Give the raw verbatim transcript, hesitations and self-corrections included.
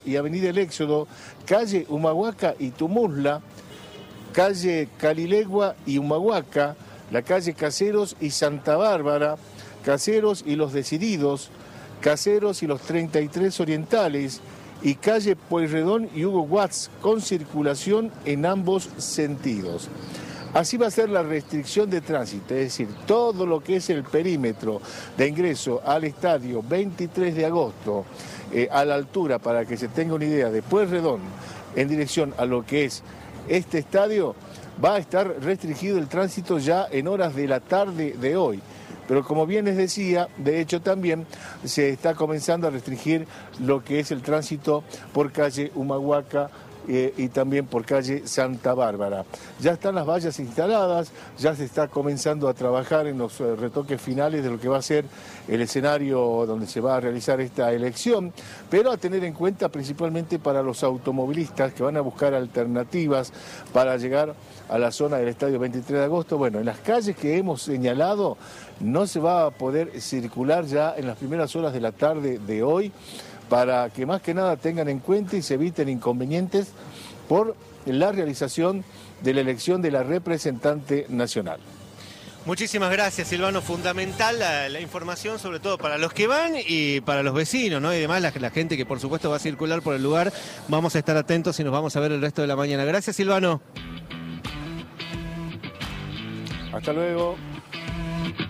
y Avenida El Éxodo, calle Humahuaca y Tumusla, calle Calilegua y Humahuaca, la calle Caseros y Santa Bárbara, Caseros y Los Decididos, Caseros y los treinta y tres Orientales y calle Pueyrredón y Hugo Watts con circulación en ambos sentidos. Así va a ser la restricción de tránsito, es decir, todo lo que es el perímetro de ingreso al estadio veintitrés de agosto, eh, a la altura, para que se tenga una idea, de Pueyrredón en dirección a lo que es este estadio, va a estar restringido el tránsito ya en horas de la tarde de hoy. Pero como bien les decía, de hecho también se está comenzando a restringir lo que es el tránsito por calle Humahuaca, Eh, y también por calle Santa Bárbara. Ya están las vallas instaladas, ya se está comenzando a trabajar en los eh, retoques finales de lo que va a ser el escenario donde se va a realizar esta elección, pero a tener en cuenta principalmente para los automovilistas que van a buscar alternativas para llegar a la zona del estadio veintitrés de agosto. Bueno, en las calles que hemos señalado no se va a poder circular ya en las primeras horas de la tarde de hoy, para que más que nada tengan en cuenta y se eviten inconvenientes por la realización de la elección de la representante nacional. Muchísimas gracias, Silvano. Fundamental la, la información, sobre todo para los que van y para los vecinos, ¿no? Y además la, la gente que por supuesto va a circular por el lugar. Vamos a estar atentos y nos vamos a ver el resto de la mañana. Gracias, Silvano. Hasta luego.